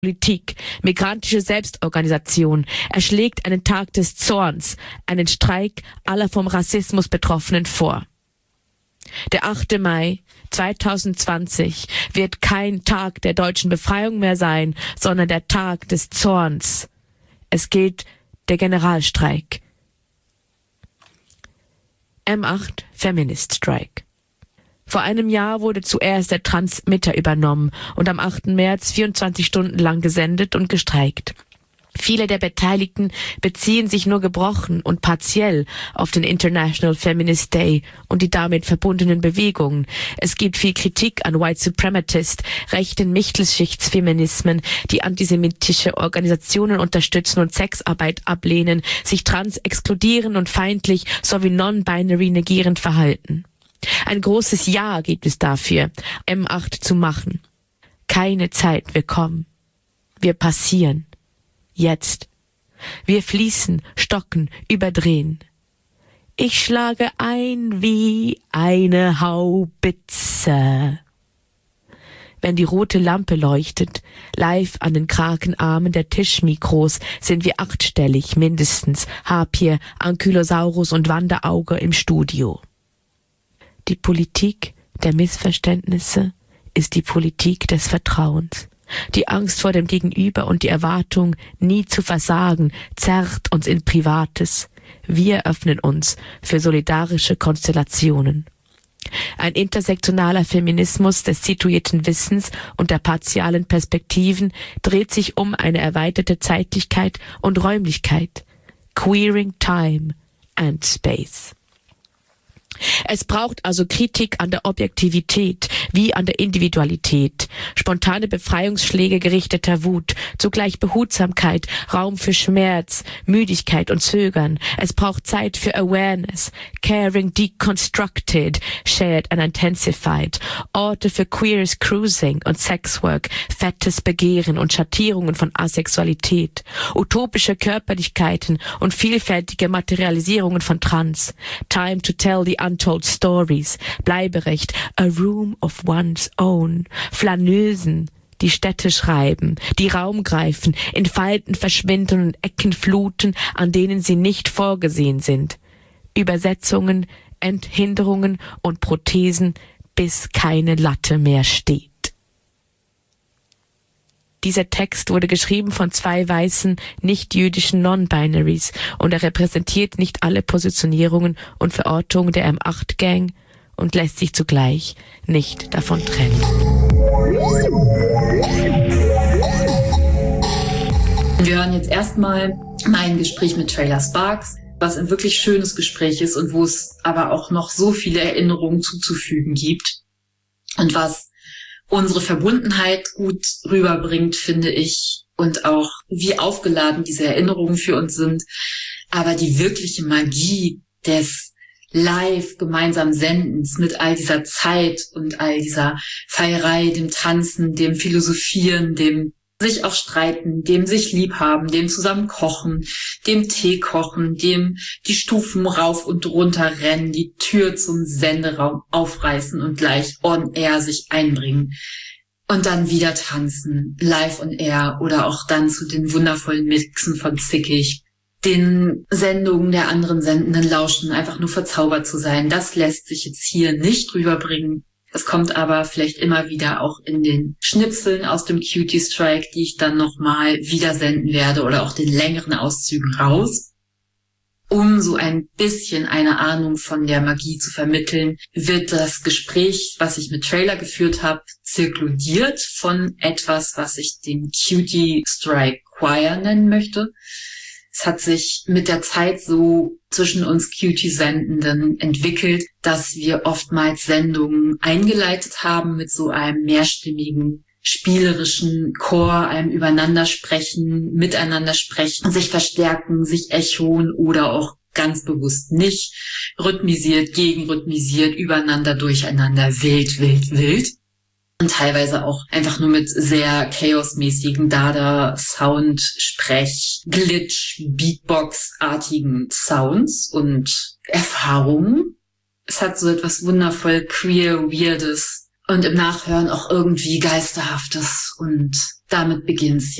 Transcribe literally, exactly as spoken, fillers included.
Politik, migrantische Selbstorganisation, er schlägt einen Tag des Zorns, einen Streik aller vom Rassismus Betroffenen vor. Der achte Mai zweitausendzwanzig wird kein Tag der deutschen Befreiung mehr sein, sondern der Tag des Zorns. Es gilt der Generalstreik. M acht Feminist Strike. Vor einem Jahr wurde zuerst der Transmitter übernommen und am achten März vierundzwanzig Stunden lang gesendet und gestreikt. Viele der Beteiligten beziehen sich nur gebrochen und partiell auf den International Feminist Day und die damit verbundenen Bewegungen. Es gibt viel Kritik an White Suprematist, rechten Mittelschichtsfeminismen, die antisemitische Organisationen unterstützen und Sexarbeit ablehnen, sich trans exkludieren und feindlich sowie non-binary negierend verhalten. Ein großes Ja gibt es dafür, M acht zu machen. Keine Zeit wird kommen. Wir passieren. Jetzt. Wir fließen, stocken, überdrehen. Ich schlage ein wie eine Haubitze. Wenn die rote Lampe leuchtet, live an den Krakenarmen der Tischmikros, sind wir achtstellig mindestens, Harpier, Ankylosaurus und Wanderauge im Studio. Die Politik der Missverständnisse ist die Politik des Vertrauens. Die Angst vor dem Gegenüber und die Erwartung, nie zu versagen, zerrt uns in Privates. Wir öffnen uns für solidarische Konstellationen. Ein intersektionaler Feminismus des situierten Wissens und der partialen Perspektiven dreht sich um eine erweiterte Zeitlichkeit und Räumlichkeit. Queering Time and Space. Es braucht also Kritik an der Objektivität wie an der Individualität, spontane Befreiungsschläge gerichteter Wut, zugleich Behutsamkeit, Raum für Schmerz, Müdigkeit und Zögern. Es braucht Zeit für Awareness, Caring Deconstructed, Shared and Intensified, Orte für queeres Cruising und Sexwork, fettes Begehren und Schattierungen von Asexualität, utopische Körperlichkeiten und vielfältige Materialisierungen von Trans, Time to tell the Untold Stories, Bleiberecht, A Room of One's Own, Flaneusen, die Städte schreiben, die Raum greifen, in Falten verschwinden und Ecken fluten, an denen sie nicht vorgesehen sind. Übersetzungen, Enthinderungen und Prothesen, bis keine Latte mehr steht. Dieser Text wurde geschrieben von zwei weißen, nicht-jüdischen Non-Binaries und er repräsentiert nicht alle Positionierungen und Verortungen der M acht Gang und lässt sich zugleich nicht davon trennen. Wir hören jetzt erstmal mein Gespräch mit Trailer Sparks, was ein wirklich schönes Gespräch ist und wo es aber auch noch so viele Erinnerungen zuzufügen gibt und was unsere Verbundenheit gut rüberbringt, finde ich, und auch wie aufgeladen diese Erinnerungen für uns sind. Aber die wirkliche Magie des live gemeinsam Sendens mit all dieser Zeit und all dieser Feierei, dem Tanzen, dem Philosophieren, dem sich auch streiten, dem sich lieb haben, dem zusammen kochen, dem Tee kochen, dem die Stufen rauf und runter rennen, die Tür zum Senderaum aufreißen und gleich on air sich einbringen und dann wieder tanzen, live on air oder auch dann zu den wundervollen Mixen von Zickig, den Sendungen der anderen Sendenden lauschen, einfach nur verzaubert zu sein. Das lässt sich jetzt hier nicht rüberbringen. Es kommt aber vielleicht immer wieder auch in den Schnipseln aus dem Cutie Strike, die ich dann nochmal wieder senden werde oder auch den längeren Auszügen raus. Um so ein bisschen eine Ahnung von der Magie zu vermitteln, wird das Gespräch, was ich mit Trailer geführt habe, zirkuliert von etwas, was ich den Cutie Strike Choir nennen möchte. Es hat sich mit der Zeit so zwischen uns Cutie-Sendenden entwickelt, dass wir oftmals Sendungen eingeleitet haben mit so einem mehrstimmigen, spielerischen Chor, einem Übereinandersprechen, Miteinandersprechen, sich verstärken, sich echoen oder auch ganz bewusst nicht, rhythmisiert, gegenrhythmisiert, übereinander, durcheinander, wild, wild, wild. Und teilweise auch einfach nur mit sehr chaosmäßigen Dada, Sound, Sprech, Glitch, Beatbox-artigen Sounds und Erfahrungen. Es hat so etwas wundervoll queer, weirdes, und im Nachhören auch irgendwie Geisterhaftes und damit beginnt's